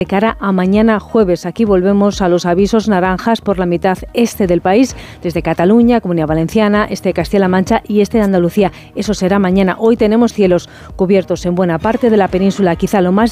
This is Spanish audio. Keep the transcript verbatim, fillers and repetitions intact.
De cara a mañana jueves, aquí volvemos a los avisos naranjas por la mitad este del país, desde Cataluña, Comunidad Valenciana, este de Castilla-La Mancha y este de Andalucía. Eso será mañana. Hoy tenemos cielos cubiertos en buena parte de la península, quizá lo más